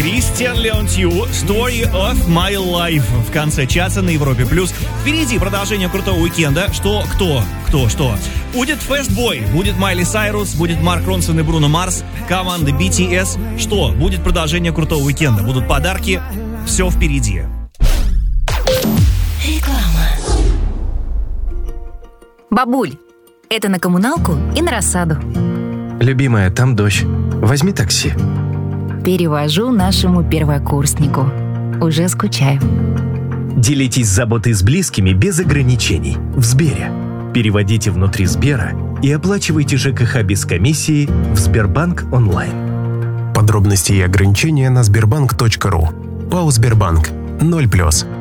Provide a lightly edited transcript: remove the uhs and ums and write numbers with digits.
Кристиан Леонтью, Story of My Life в конце часа на Европе+. Впереди продолжение крутого уикенда. Что? Будет Фэстбой, будет Майли Сайрус, будет Марк Ронсон и Бруно Марс, команда BTS. Что? Будет продолжение крутого уикенда. Будут подарки. Все впереди. Реклама. Бабуль, это на коммуналку и на рассаду. Любимая, там дождь. Возьми такси. Перевожу нашему первокурснику. Уже скучаю. Делитесь заботой с близкими без ограничений. В Сбере. Переводите внутри Сбера и оплачивайте ЖКХ без комиссии в Сбербанк онлайн. Подробности и ограничения на sberbank.ru. ПАО «Сбербанк». 0+.